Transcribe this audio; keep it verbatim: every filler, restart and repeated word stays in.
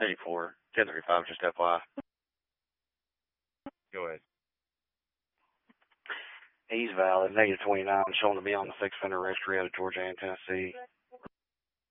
eighty-four, ten thirty-five, just F Y I. Go ahead. He's valid. Negative twenty-nine, shown to be on the sex offender registry out of Georgia and Tennessee.